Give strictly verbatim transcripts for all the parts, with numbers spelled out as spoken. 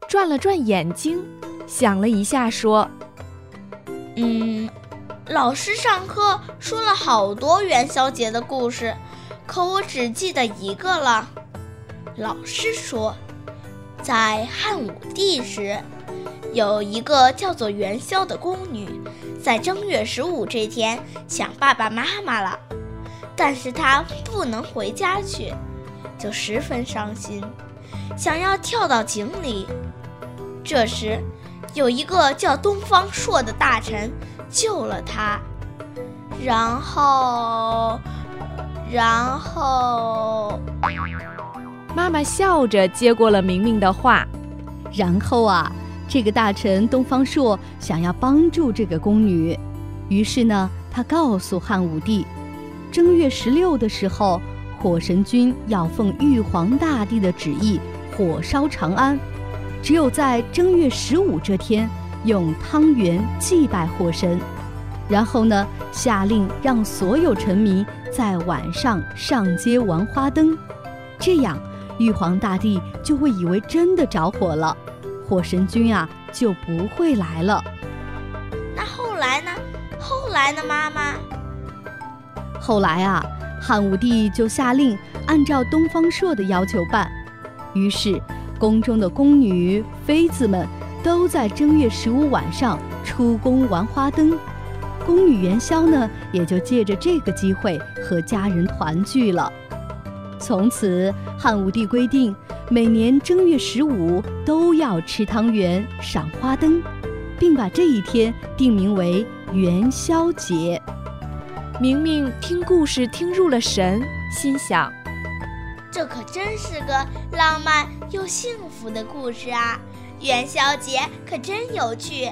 转了转眼睛，想了一下说： 嗯，老师上课说了好多元宵节的故事，可我只记得一个了。老师说，在汉武帝时，有一个叫做元宵的宫女，在正月十五这天想爸爸妈妈了，但是她不能回家去，就十分伤心，想要跳到井里。这时有一个叫东方朔的大臣救了她，然后然后妈妈笑着接过了明明的话。 然后啊，这个大臣东方朔想要帮助这个宫女，于是呢，他告诉汉武帝，正月十六的时候，火神君要奉玉皇大帝的旨意火烧长安，只有在正月十五这天用汤圆祭拜火神，然后呢，下令让所有臣民在晚上上街玩花灯，这样玉皇大帝就会以为真的着火了，火神君啊就不会来了。 那后来呢？后来呢，妈妈？ 后来啊，汉武帝就下令按照东方朔的要求办，于是宫中的宫女妃子们都在正月十五晚上出宫玩花灯，宫女元宵呢也就借着这个机会和家人团聚了。从此汉武帝规定，每年正月十五都要吃汤圆赏花灯，并把这一天定名为元宵节。 明明听故事听入了神，心想， 这可真是个浪漫又幸福的故事啊！元宵节可真有趣。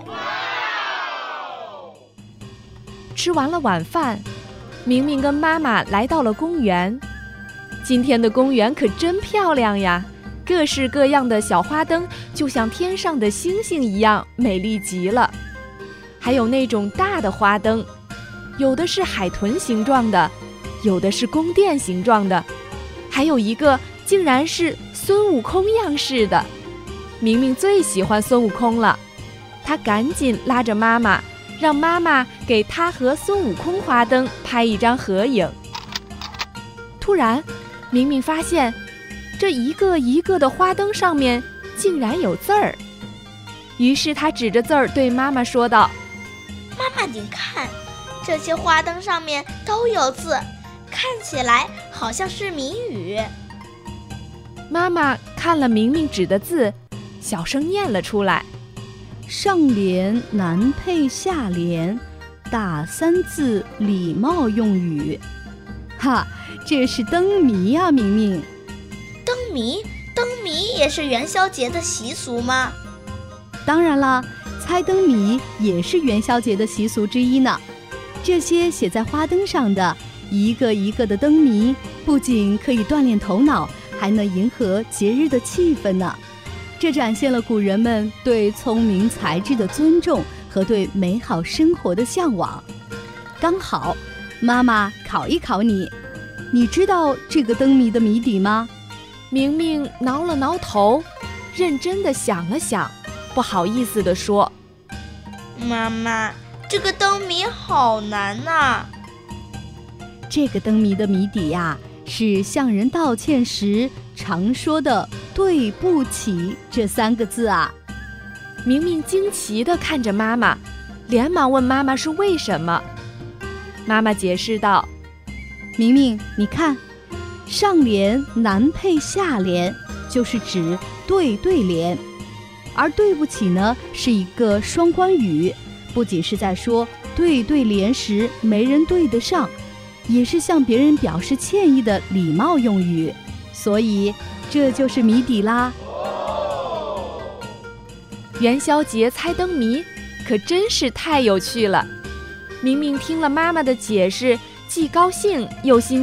吃完了晚饭，明明跟妈妈来到了公园。今天的公园可真漂亮呀，各式各样的小花灯就像天上的星星一样美丽极了。还有那种大的花灯，有的是海豚形状的，有的是宫殿形状的，还有一个竟然是孙悟空样式的。明明最喜欢孙悟空了，他赶紧拉着妈妈，让妈妈给他和孙悟空花灯拍一张合影。突然明明发现这一个一个的花灯上面竟然有字儿，于是他指着字儿对妈妈说道： 妈妈你看，这些花灯上面都有字，看起来好像是谜语。 妈妈看了明明指的字，小声念了出来： 上联难配下联，打三字礼貌用语。哈，这是灯谜啊，明明。 灯谜？灯谜也是元宵节的习俗吗？ 当然啦，猜灯谜也是元宵节的习俗之一呢。这些写在花灯上的一个一个的灯谜，不仅可以锻炼头脑，还能迎合节日的气氛呢。这展现了古人们对聪明才智的尊重和对美好生活的向往。刚好，妈妈考一考你，你知道这个灯谜的谜底吗？ 明明挠了挠头，认真地想了想，不好意思地说： 妈妈，这个灯谜好难啊。 这个灯谜的谜底呀，是向人道歉时常说的对不起这三个字啊。 明明惊奇地看着妈妈，连忙问妈妈是为什么。妈妈解释道： 明明你看，上联难配下联，就是指对对联，而对不起呢是一个双关语，不仅是在说对对联时没人对得上，也是向别人表示歉意的礼貌用语，所以这就是谜底啦。 元宵节猜灯谜可真是太有趣了。明明听了妈妈的解释，既高兴又心